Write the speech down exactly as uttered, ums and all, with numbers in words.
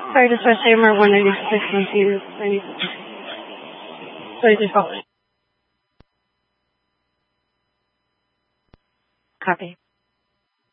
Sorry, this was timer one ninety-six on zero. Sorry, this call. Copy.